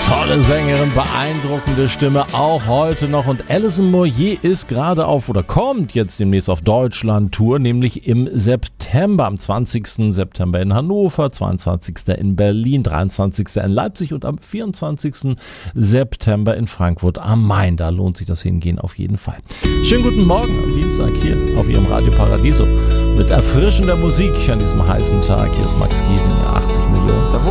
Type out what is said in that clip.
Tolle Sängerin, beeindruckende Stimme, auch heute noch. Und Alison Moyet ist gerade kommt jetzt demnächst auf Deutschland-Tour, nämlich im September, am 20. September in Hannover, 22. in Berlin, 23. in Leipzig und am 24. September in Frankfurt am Main. Da lohnt sich das Hingehen auf jeden Fall. Schönen guten Morgen am Dienstag hier auf Ihrem Radio Paradiso mit erfrischender Musik an diesem heißen Tag. Hier ist Max Giesinger, 80 Millionen.